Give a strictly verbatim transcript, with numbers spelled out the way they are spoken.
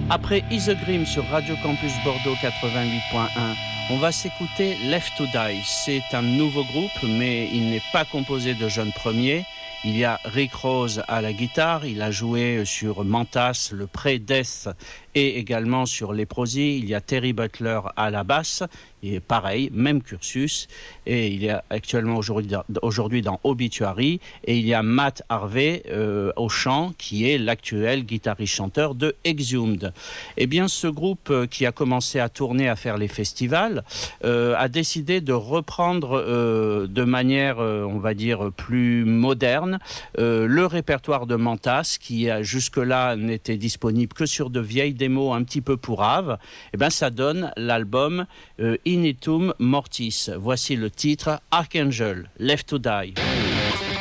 Après Isegrim sur Radio Campus Bordeaux quatre-vingt-huit point un, on va s'écouter Left to Die. C'est un nouveau groupe, mais il n'est pas composé de jeunes premiers. Il y a Rick Rose à la guitare, il a joué sur Mantas, le pré-Death, et également sur Leprosy. Il y a Terry Butler à la basse, et pareil, même cursus, et il est actuellement aujourd'hui dans, aujourd'hui dans Obituary, et il y a Matt Harvey euh, au chant, qui est l'actuel guitariste-chanteur de Exhumed. Eh bien, ce groupe euh, qui a commencé à tourner, à faire les festivals, euh, a décidé de reprendre euh, de manière, euh, on va dire, plus moderne, euh, le répertoire de Mantas, qui euh, jusque-là n'était disponible que sur de vieilles démos un petit peu pourraves. Eh bien, ça donne l'album euh, Initum Mortis. Voici le titre Archangel, Left to Die.